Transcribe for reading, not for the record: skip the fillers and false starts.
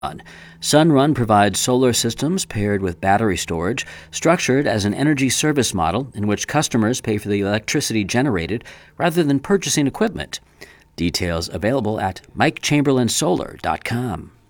Sunrun provides solar systems paired with battery storage, structured as an energy service model in which customers pay for the electricity generated rather than purchasing equipment. Details available at MikeChamberlainSolar.com.